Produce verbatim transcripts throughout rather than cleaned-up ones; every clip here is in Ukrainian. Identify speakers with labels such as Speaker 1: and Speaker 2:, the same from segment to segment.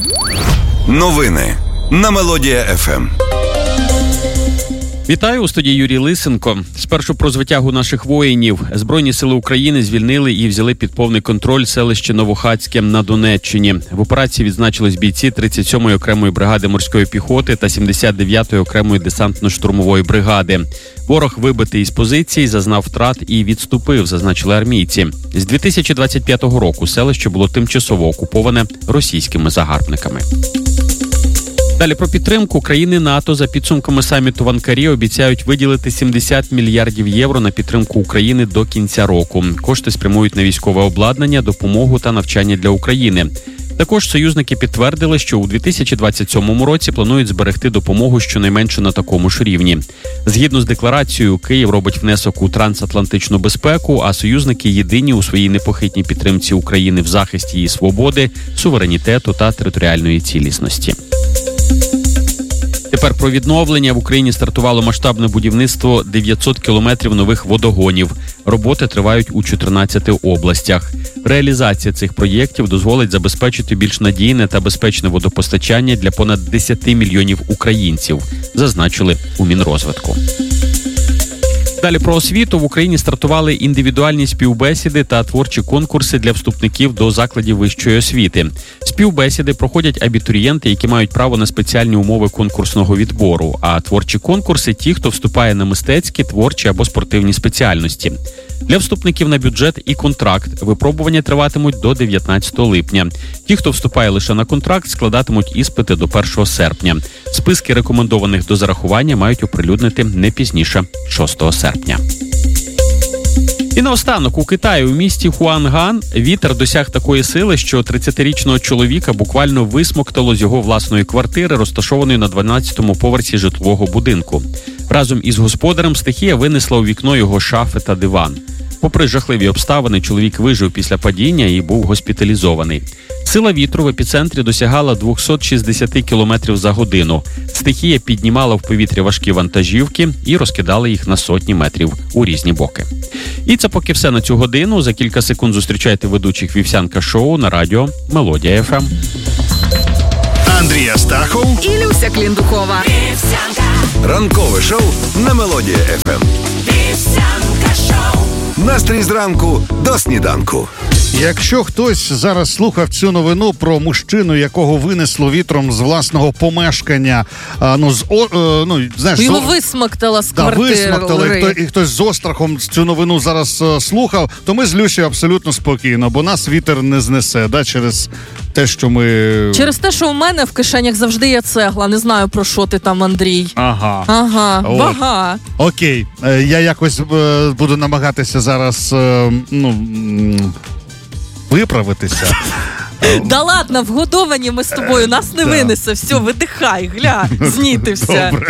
Speaker 1: Новини на Мелодія еф ем.
Speaker 2: Вітаю, у студії Юрій Лисенко. Спершу про звитягу наших воїнів. Збройні сили України звільнили і взяли під повний контроль селище Новохацьке на Донеччині. В операції відзначились бійці тридцять сьомої окремої бригади морської піхоти та сімдесят дев'ятої окремої десантно-штурмової бригади. Ворог вибитий із позицій, зазнав втрат і відступив, зазначили армійці. З дві тисячі двадцять п'ятого року селище було тимчасово окуповане російськими загарбниками. Далі про підтримку. Країни НАТО за підсумками саміту в Анкарі обіцяють виділити сімдесят мільярдів євро на підтримку України до кінця року. Кошти спрямують на військове обладнання, допомогу та навчання для України. Також союзники підтвердили, що у дві тисячі двадцять сьомому році планують зберегти допомогу щонайменше на такому ж рівні. Згідно з декларацією, Київ робить внесок у трансатлантичну безпеку, а союзники єдині у своїй непохитній підтримці України в захисті її свободи, суверенітету та територіальної цілісності. Тепер про відновлення. В Україні стартувало масштабне будівництво дев'ятсот кілометрів нових водогонів. Роботи тривають у чотирнадцяти областях. Реалізація цих проєктів дозволить забезпечити більш надійне та безпечне водопостачання для понад десять мільйонів українців, зазначили у Мінрозвитку. Далі про освіту. В Україні стартували індивідуальні співбесіди та творчі конкурси для вступників до закладів вищої освіти. Співбесіди проходять абітурієнти, які мають право на спеціальні умови конкурсного відбору, а творчі конкурси – ті, хто вступає на мистецькі, творчі або спортивні спеціальності. Для вступників на бюджет і контракт випробування триватимуть до дев'ятнадцятого липня. Ті, хто вступає лише на контракт, складатимуть іспити до першого серпня. Списки рекомендованих до зарахування мають оприлюднити не пізніше шостого серпня. І наостанок, у Китаї у місті Хуанган вітер досяг такої сили, що тридцятирічного чоловіка буквально висмоктало з його власної квартири, розташованої на дванадцятому поверсі житлового будинку. Разом із господарем стихія винесла у вікно його шафи та диван. Попри жахливі обставини, чоловік вижив після падіння і був госпіталізований. Сила вітру в епіцентрі досягала двісті шістдесят кілометрів за годину. Стихія піднімала в повітря важкі вантажівки і розкидала їх на сотні метрів у різні боки. І це поки все на цю годину. За кілька секунд зустрічайте ведучих Вівсянка шоу на радіо Мелодія еф ем.
Speaker 1: Андрій Астахов
Speaker 3: і Люся Кліндукова. Вівсянка.
Speaker 1: Ранкове шоу на Мелодія еф ем.
Speaker 3: Вівсянка шоу.
Speaker 1: Настрій зранку до сніданку.
Speaker 4: Якщо хтось зараз слухав цю новину про мужчину, якого винесло вітром з власного помешкання, а, ну, з, о, ну, знаєш...
Speaker 5: Його
Speaker 4: з,
Speaker 5: висмоктала з
Speaker 4: да,
Speaker 5: квартири.
Speaker 4: висмоктали, і, хто, і хтось з острахом цю новину зараз а, слухав, то ми з Люсею абсолютно спокійно, бо нас вітер не знесе, да, через те, що ми...
Speaker 5: Через те, що у мене в кишенях завжди є цегла. Не знаю, про що ти там, Андрій.
Speaker 4: Ага.
Speaker 5: Ага,
Speaker 4: От.
Speaker 5: вага.
Speaker 4: Окей, е, я якось е, буду намагатися зараз, е, ну... М- виправитися.
Speaker 5: Да ладно, вгодовані ми з тобою, нас не
Speaker 4: да.
Speaker 5: винесе. Все, видихай, гля, знітився.
Speaker 4: Добре.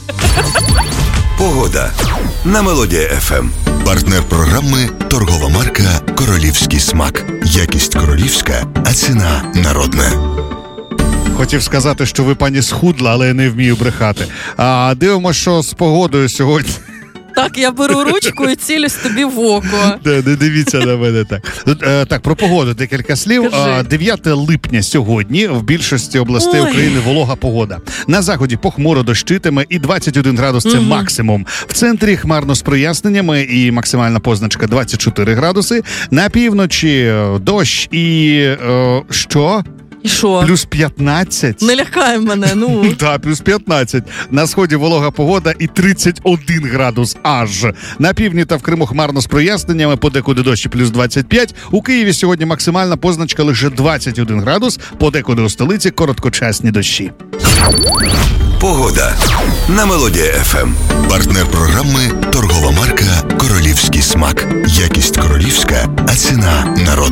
Speaker 1: Погода на Мелодія еф ем.
Speaker 6: Партнер програми – торгова марка «Королівський смак». Якість королівська, а ціна народна.
Speaker 4: Хотів сказати, що ви, пані, схудла, але я не вмію брехати. А дивимося, що з погодою сьогодні.
Speaker 5: Так, я беру ручку і цілюсь тобі в око.
Speaker 4: Не, не дивіться на мене так. Е, так, про погоду декілька слів.
Speaker 5: Кажи.
Speaker 4: дев'яте липня сьогодні в більшості областей
Speaker 5: Ой.
Speaker 4: України волога погода. На заході похмуро дощитиме і двадцять один градус – це
Speaker 5: Угу.
Speaker 4: максимум. В центрі хмарно з проясненнями і максимальна позначка двадцять чотири градуси. На півночі дощ і... Е, що?
Speaker 5: І що?
Speaker 4: Плюс п'ятнадцять.
Speaker 5: Не лякай мене, ну.
Speaker 4: Так, плюс п'ятнадцять. На сході волога погода і тридцять один градус аж. На півдні та в Криму хмарно з проясненнями, подекуди дощі плюс двадцять п'ять. У Києві сьогодні максимальна позначка лише двадцять один градус, подекуди у столиці короткочасні дощі.
Speaker 1: Погода на Мелодія еф ем.
Speaker 6: Партнер програми – торгова марка «Королівський смак». Якість королівська, а ціна народна.